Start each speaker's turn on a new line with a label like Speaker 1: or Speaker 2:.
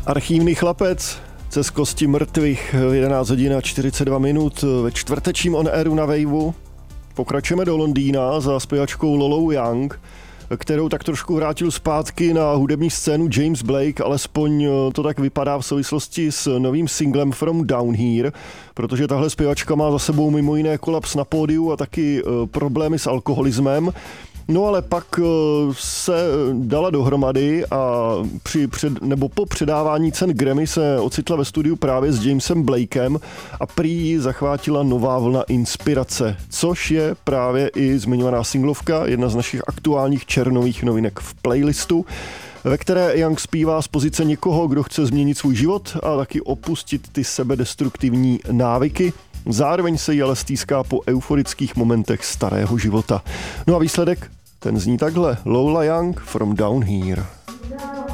Speaker 1: Archívny chlapec, cez kosti mrtvých, 11 hodin a 42 minut ve čtvrtečním on airu na Waveu. Pokračujeme do Londýna za zpěvačkou Lolou Young, kterou tak trošku vrátil zpátky na hudební scénu James Blake, alespoň to tak vypadá v souvislosti s novým singlem From Down Here, protože tahle zpěvačka má za sebou mimo jiné kolaps na pódiu a taky problémy s alkoholismem. No ale pak se dala dohromady a po předávání cen Grammy se ocitla ve studiu právě s Jamesem Blakem a prý ji zachvátila nová vlna inspirace, což je právě i zmiňovaná singlovka, jedna z našich aktuálních černových novinek v playlistu, ve které Young zpívá z pozice někoho, kdo chce změnit svůj život a taky opustit ty sebedestruktivní návyky. Zároveň se jí ale stýská po euforických momentech starého života. No a výsledek, ten zní takhle. Lola Young, From Down Here.